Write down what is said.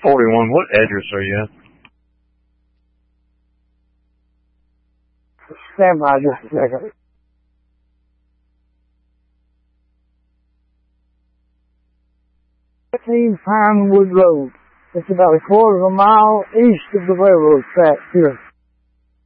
41. What address are you at? Stand by just a second. 13 Pinewood Road. It's about a quarter of a mile east of the railroad track here.